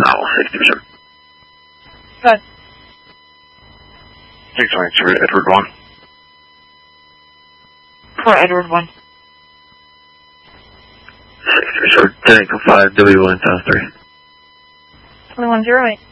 No, 60%. Good. 622, Edward 1. For Edward 1. 60%, Tango 5, W1, 3. 2108.